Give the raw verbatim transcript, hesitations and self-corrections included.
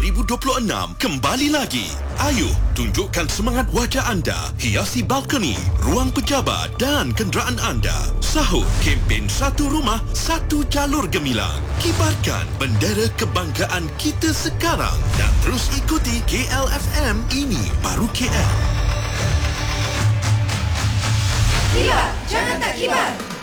ribu dua puluh enam kembali lagi. Ayuh, tunjukkan semangat wajah anda, hiasi balkoni, ruang pejabat dan kenderaan anda. Sahut kempen Satu Rumah, Satu Jalur Gemilang. Kibarkan bendera kebanggaan kita sekarang dan terus ikuti K L F M. Ini baru K L. Kibar, jangan tak kibar.